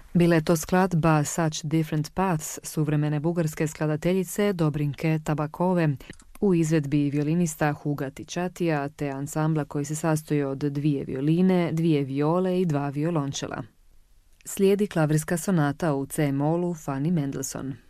Bila je to skladba Such Different Paths suvremene bugarske skladateljice Dobrinke Tabakove u izvedbi violinista Huga Tičatija te ansambla koji se sastoji od 2 violine, 2 viole i 2 violončela. Slijedi klavirska sonata u C-molu Fanny Mendelssohn.